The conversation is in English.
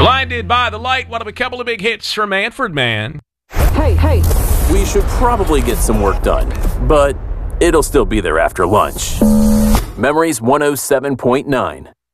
Blinded by the Light, one of a couple of big hits from Manfred Mann. Hey, we should probably get some work done, but it'll still be there after lunch. Memories 107.9.